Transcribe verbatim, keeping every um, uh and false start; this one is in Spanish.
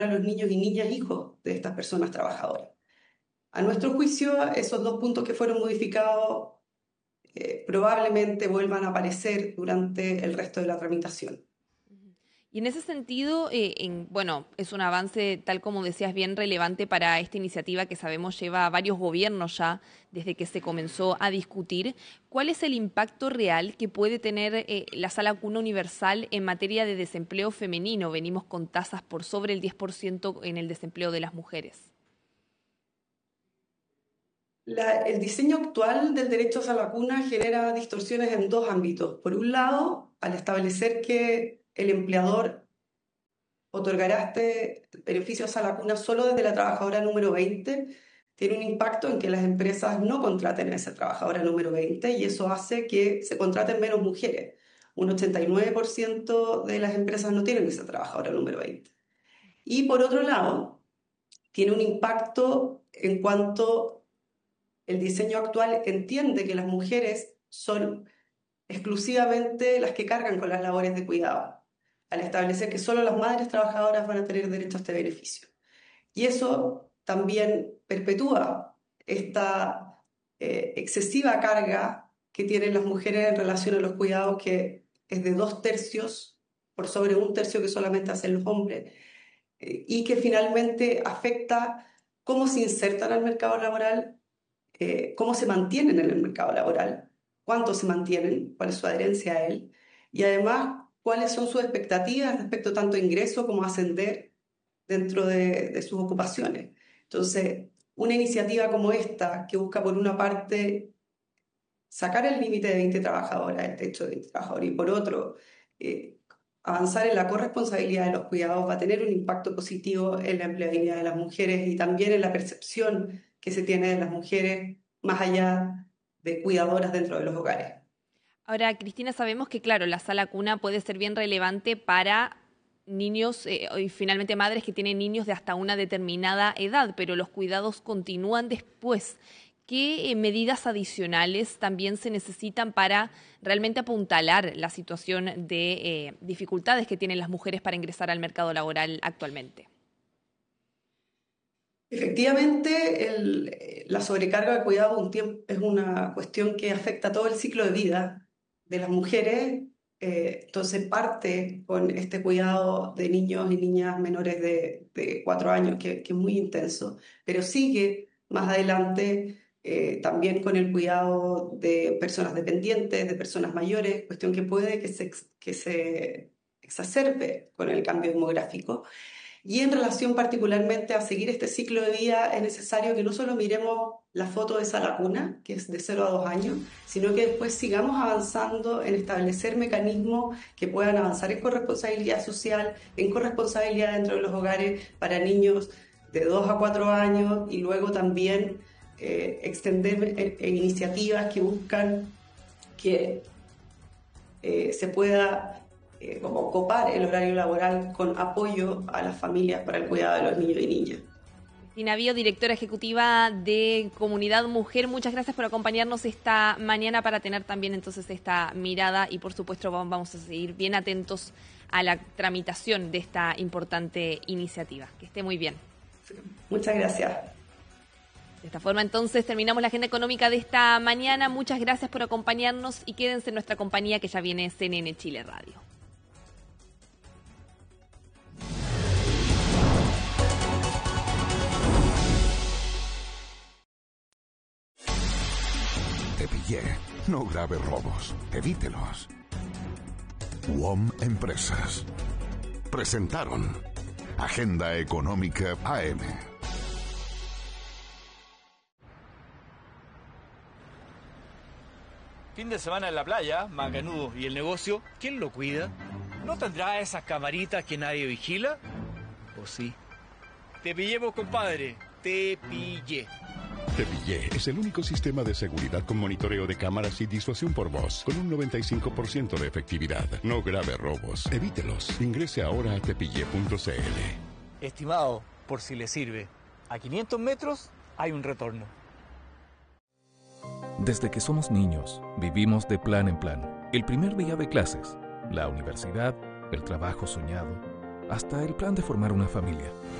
a los niños y niñas hijos de estas personas trabajadoras. A nuestro juicio, esos dos puntos que fueron modificados eh, probablemente vuelvan a aparecer durante el resto de la tramitación. Y en ese sentido, eh, en, bueno, es un avance, tal como decías, bien relevante para esta iniciativa que sabemos lleva varios gobiernos ya desde que se comenzó a discutir. ¿Cuál es el impacto real que puede tener eh, la Sala Cuna Universal en materia de desempleo femenino? Venimos con tasas por sobre el diez por ciento en el desempleo de las mujeres. La, el diseño actual del derecho a la cuna genera distorsiones en dos ámbitos. Por un lado, al establecer que el empleador otorgará este beneficio a la cuna solo desde la trabajadora número veinte, tiene un impacto en que las empresas no contraten a esa trabajadora número veinte y eso hace que se contraten menos mujeres. Un ochenta y nueve por ciento de las empresas no tienen esa trabajadora número veinte. Y por otro lado, tiene un impacto en cuanto el diseño actual entiende que las mujeres son exclusivamente las que cargan con las labores de cuidado, al establecer que solo las madres trabajadoras van a tener derecho a este beneficio. Y eso también perpetúa esta eh, excesiva carga que tienen las mujeres en relación a los cuidados, que es de dos tercios por sobre un tercio que solamente hacen los hombres, eh, y que finalmente afecta cómo se insertan al mercado laboral, eh, cómo se mantienen en el mercado laboral, cuánto se mantienen, cuál es su adherencia a él, y además cuáles son sus expectativas respecto tanto a ingreso como a ascender dentro de, de sus ocupaciones. Entonces, una iniciativa como esta, que busca por una parte sacar el límite de veinte trabajadoras, el techo de veinte trabajadores, y por otro, eh, avanzar en la corresponsabilidad de los cuidados, va a tener un impacto positivo en la empleabilidad de las mujeres y también en la percepción que se tiene de las mujeres más allá de cuidadoras dentro de los hogares. Ahora, Cristina, sabemos que, claro, la sala cuna puede ser bien relevante para niños eh, y finalmente madres que tienen niños de hasta una determinada edad, pero los cuidados continúan después. ¿Qué eh, medidas adicionales también se necesitan para realmente apuntalar la situación de eh, dificultades que tienen las mujeres para ingresar al mercado laboral actualmente? Efectivamente, el, la sobrecarga de cuidado un tiempo, es una cuestión que afecta todo el ciclo de vida de las mujeres. Eh, entonces parte con este cuidado de niños y niñas menores de, de cuatro años, que, que es muy intenso, pero sigue más adelante eh, también con el cuidado de personas dependientes, de personas mayores, cuestión que puede que se, que se exacerbe con el cambio demográfico. Y en relación particularmente a seguir este ciclo de vida, es necesario que no solo miremos la foto de esa lacuna, que es de cero a dos años, sino que después sigamos avanzando en establecer mecanismos que puedan avanzar en corresponsabilidad social, en corresponsabilidad dentro de los hogares para niños de dos a cuatro años y luego también eh, extender eh, eh, iniciativas que buscan que eh, se pueda Eh, como copar el horario laboral con apoyo a las familias para el cuidado de los niños y niñas. Cristina Bio, directora ejecutiva de Comunidad Mujer, muchas gracias por acompañarnos esta mañana para tener también entonces esta mirada y por supuesto vamos a seguir bien atentos a la tramitación de esta importante iniciativa. Que esté muy bien. Muchas gracias. De esta forma entonces terminamos la agenda económica de esta mañana. Muchas gracias por acompañarnos y quédense en nuestra compañía que ya viene C N N Chile Radio. Te pillé. No grave robos. Evítelos. U O M Empresas presentaron Agenda Económica A M. Fin de semana en la playa, macanudo. ¿Y el negocio? ¿Quién lo cuida? ¿No tendrá esas camaritas que nadie vigila? ¿O sí? Te pillemos, compadre. Te pillé. Te Pillé es el único sistema de seguridad con monitoreo de cámaras y disuasión por voz, con un noventa y cinco por ciento de efectividad. No grave robos. Evítelos. Ingrese ahora a tepillé punto c l. Estimado, por si le sirve, a quinientos metros hay un retorno. Desde que somos niños, vivimos de plan en plan. El primer día de clases, la universidad, el trabajo soñado, hasta el plan de formar una familia.